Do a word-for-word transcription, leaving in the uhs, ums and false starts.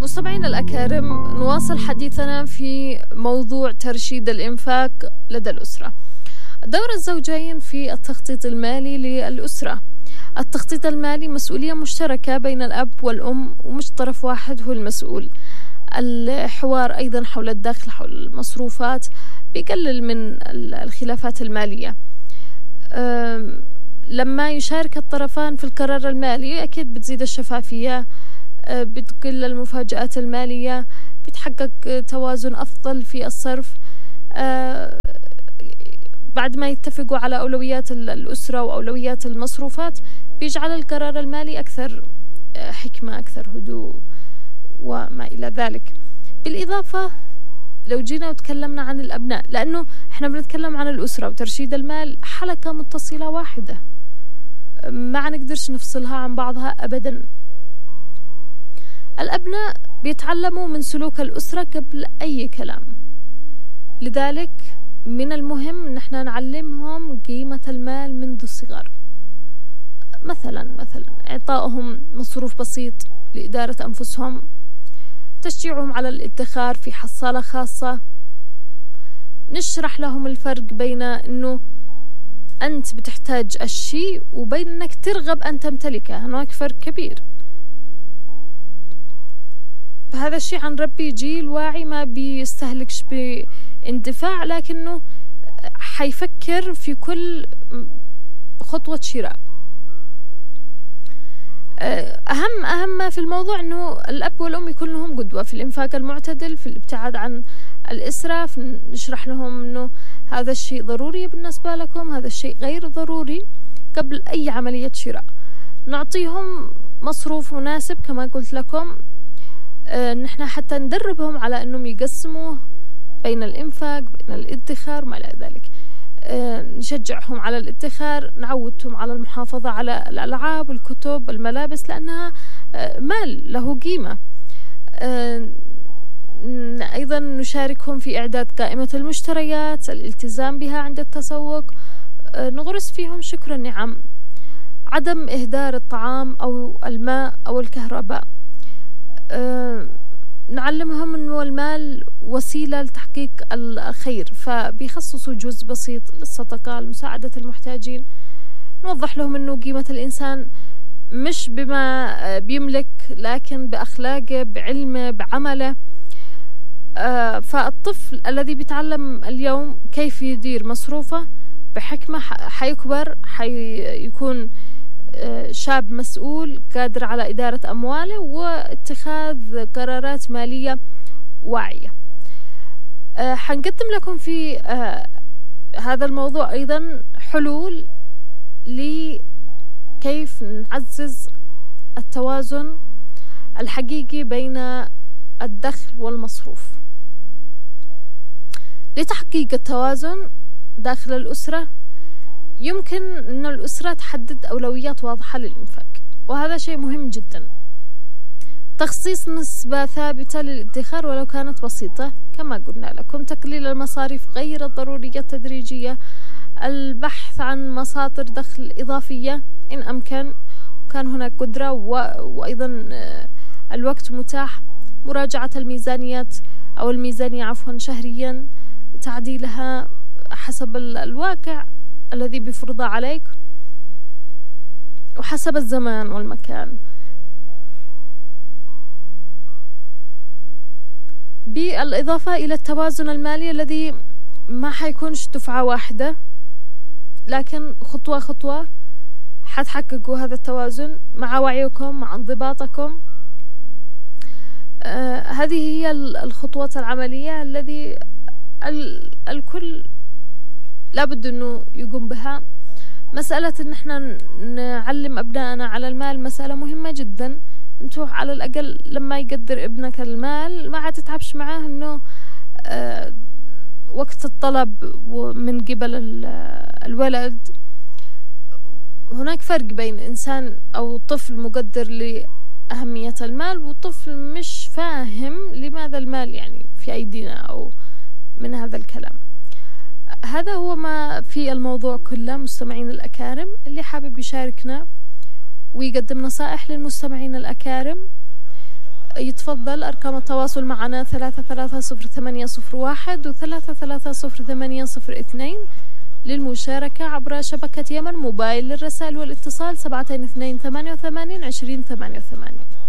مستمعينا الأكارم، نواصل حديثنا في موضوع ترشيد الإنفاق لدى الأسرة. دور الزوجين في التخطيط المالي للأسرة. التخطيط المالي مسؤولية مشتركة بين الأب والأم، ومش طرف واحد هو المسؤول. الحوار أيضا حول الدخل، حول المصروفات، بيقلل من الخلافات المالية. لما يشارك الطرفان في القرار المالي أكيد بتزيد الشفافية، بتقل المفاجآت المالية، بتحقق توازن أفضل في الصرف. بعد ما يتفقوا على أولويات الأسرة وأولويات المصروفات، بيجعل القرار المالي أكثر حكمة، أكثر هدوء وما إلى ذلك. بالإضافة لو جينا وتكلمنا عن الأبناء، لأنه إحنا بنتكلم عن الأسرة وترشيد المال حلقة متصلة واحدة، ما نقدرش نفصلها عن بعضها أبدا. الأبناء بيتعلموا من سلوك الأسرة قبل أي كلام، لذلك من المهم أن احنا نعلمهم قيمة المال منذ الصغر. مثلا مثلا إعطائهم مصروف بسيط لإدارة أنفسهم، تشجيعهم على الادخار في حصالة خاصة، نشرح لهم الفرق بين أنه أنت بتحتاج الشيء وبين أنك ترغب أن تمتلكه، هناك فرق كبير. هذا الشيء عن ربي جيل واعي ما بيستهلكش باندفاع، لكنه حيفكر في كل خطوة شراء. أهم أهم ما في الموضوع أنه الأب والأم يكون لهم قدوة في الإنفاق المعتدل، في الابتعاد عن الإسراف. نشرح لهم أنه هذا الشيء ضروري بالنسبة لكم، هذا الشيء غير ضروري قبل أي عملية شراء. نعطيهم مصروف مناسب كما قلت لكم. آه نحن حتى ندربهم على أنهم يقسموا بين الإنفاق بين الادخار ما إلى ذلك. آه نشجعهم على الادخار، نعودهم على المحافظة على الألعاب، الكتب، الملابس، لأنها آه مال له قيمة. آه أيضا نشاركهم في إعداد قائمة المشتريات، الالتزام بها عند التسوق. آه نغرس فيهم شكر النعم، عدم إهدار الطعام أو الماء أو الكهرباء. أه نعلمهم أنه المال وسيلة لتحقيق الخير، فبيخصصوا جزء بسيط للصدقة، لمساعدة المحتاجين. نوضح لهم أنه قيمة الإنسان مش بما بيملك، لكن بأخلاقه، بعلمه، بعمله. أه فالطفل الذي بيتعلم اليوم كيف يدير مصروفه بحكمة حيكبر، حيكون شاب مسؤول قادر على إدارة أمواله واتخاذ قرارات مالية واعية. أه حنقدم لكم في أه هذا الموضوع أيضا حلول لكيف نعزز التوازن الحقيقي بين الدخل والمصروف. لتحقيق التوازن داخل الأسرة يمكن أن الأسرة تحدد أولويات واضحة للإنفاق، وهذا شيء مهم جدا. تخصيص نسبة ثابتة للادخار ولو كانت بسيطة كما قلنا لكم، تقليل المصاريف غير الضرورية التدريجية، البحث عن مصادر دخل إضافية إن أمكن وكان هناك قدرة وأيضا الوقت متاح، مراجعة الميزانيات أو الميزانية عفوا شهريا، تعديلها حسب الواقع الذي بيفرض عليك وحسب الزمان والمكان. بالإضافة إلى التوازن المالي الذي ما حيكونش دفعة واحدة، لكن خطوة خطوة حتحققوا هذا التوازن مع وعيكم، مع انضباطكم. آه هذه هي الخطوات العملية الذي الكل لابد أنه يقوم بها. مسألة أن احنا نعلم أبنائنا على المال مسألة مهمة جدا. انتو على الأقل لما يقدر ابنك المال ما هتتعبش معاه أنه آه وقت الطلب من قبل الولد. هناك فرق بين إنسان أو طفل مقدر لأهمية المال وطفل مش فاهم لماذا المال يعني في أيدينا أو من هذا الكلام. هذا هو ما في الموضوع كله. مستمعين الأكارم، اللي حابب يشاركنا ويقدم نصائح للمستمعين الأكارم يتفضل. أرقام التواصل معنا ثلاثة ثلاثة صفر ثمانية صفر واحد وثلاثة ثلاثة صفر ثمانية صفر اثنين للمشاركة عبر شبكة يمن موبايل للرسائل والاتصال سبعة اثنين ثمانية ثمانية عشرين ثمانية ثمانية.